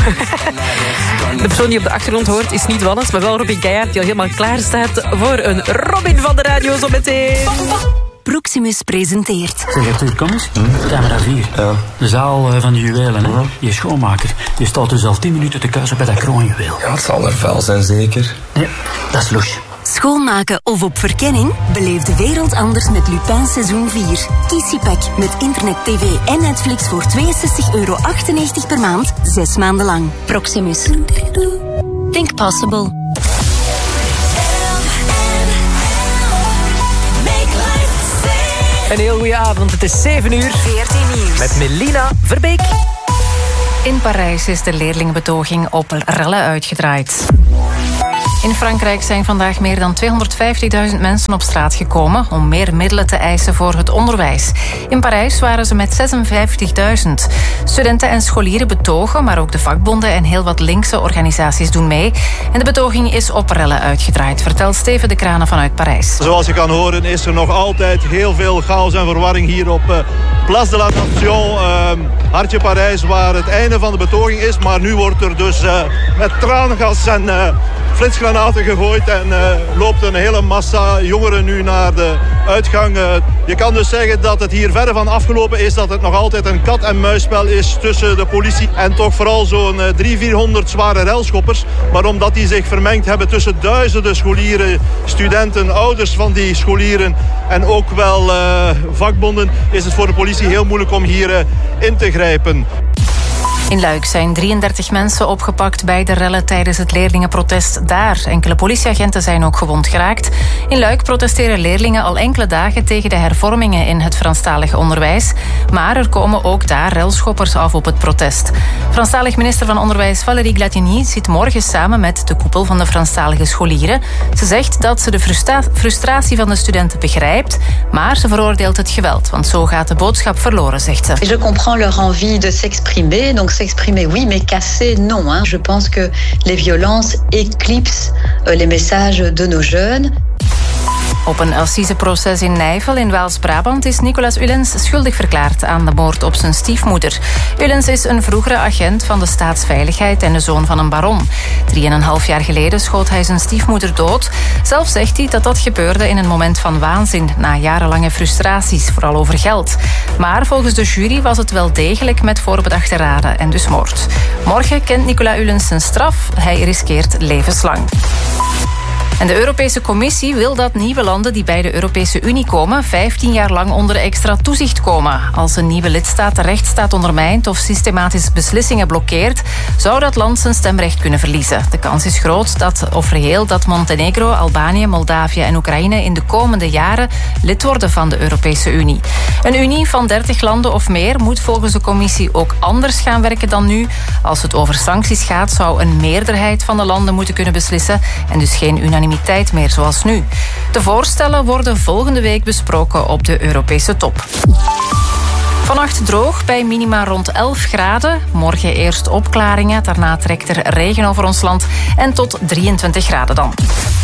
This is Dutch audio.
De persoon die op de achtergrond hoort is niet Wannes, maar wel Robin Keijaard, die al helemaal klaar staat voor een Robin van de radio zo meteen. Proximus presenteert. Zeg, Arthur, kom eens. Camera 4. Ja. De zaal van de juwelen. Hè? Je schoonmaker. Je staat dus al 10 minuten te kuisen bij dat kroonjuweel. Ja, het zal er vuil zijn, zeker. Ja, dat is loes. Schoonmaken of op verkenning? Beleef de wereld anders met Lupin seizoen 4. Kies je pak met internet, tv en Netflix voor €62,98 per maand, 6 maanden lang. Proximus. Think possible. Een heel goede avond, het is 7:00. 14 nieuws. Met Melina Verbeek. In Parijs is de leerlingenbetoging op rellen uitgedraaid. In Frankrijk zijn vandaag meer dan 250.000 mensen op straat gekomen om meer middelen te eisen voor het onderwijs. In Parijs waren ze met 56.000. Studenten en scholieren betogen, maar ook de vakbonden en heel wat linkse organisaties doen mee. En de betoging is op rellen uitgedraaid, vertelt Steven de Kranen vanuit Parijs. Zoals je kan horen is er nog altijd heel veel chaos en verwarring hier op Place de la Nation, hartje Parijs, waar het einde van de betoging is. Maar nu wordt er dus met traangas en flitsgranaten gegooid en loopt een hele massa jongeren nu naar de uitgang. Je kan dus zeggen dat het hier verre van afgelopen is, dat het nog altijd een kat-en-muisspel is tussen de politie en toch vooral zo'n 300-400 zware relschoppers. Maar omdat die zich vermengd hebben tussen duizenden scholieren, studenten, ouders van die scholieren en ook wel vakbonden, is het voor de politie heel moeilijk om hier in te grijpen. In Luik zijn 33 mensen opgepakt bij de rellen tijdens het leerlingenprotest daar. Enkele politieagenten zijn ook gewond geraakt. In Luik protesteren leerlingen al enkele dagen tegen de hervormingen in het Franstalig onderwijs. Maar er komen ook daar relschoppers af op het protest. Franstalig minister van Onderwijs Valérie Glatigny zit morgen samen met de koepel van de Franstalige scholieren. Ze zegt dat ze de frustratie van de studenten begrijpt, maar ze veroordeelt het geweld, want zo gaat de boodschap verloren, zegt ze. Je comprends leur envie de s'exprimer, donc s'exprimer oui, mais casser non. Hein. Je pense que les violences éclipsent les messages de nos jeunes. Op een assiseproces in Nijvel in Waals-Brabant is Nicolas Ullens schuldig verklaard aan de moord op zijn stiefmoeder. Ullens is een vroegere agent van de staatsveiligheid en de zoon van een baron. 3,5 jaar geleden schoot hij zijn stiefmoeder dood. Zelf zegt hij dat dat gebeurde in een moment van waanzin, na jarenlange frustraties, vooral over geld. Maar volgens de jury was het wel degelijk met voorbedachte raden en dus moord. Morgen kent Nicolas Ullens zijn straf. Hij riskeert levenslang. En de Europese Commissie wil dat nieuwe landen die bij de Europese Unie komen 15 jaar lang onder extra toezicht komen. Als een nieuwe lidstaat de rechtsstaat ondermijnt of systematisch beslissingen blokkeert, zou dat land zijn stemrecht kunnen verliezen. De kans is groot dat Montenegro, Albanië, Moldavië en Oekraïne in de komende jaren lid worden van de Europese Unie. Een Unie van 30 landen of meer moet volgens de Commissie ook anders gaan werken dan nu. Als het over sancties gaat, zou een meerderheid van de landen moeten kunnen beslissen en dus geen unanimiteit meer zoals nu. De voorstellen worden volgende week besproken op de Europese top. Vannacht droog bij minima rond 11 graden. Morgen eerst opklaringen, daarna trekt er regen over ons land en tot 23 graden dan.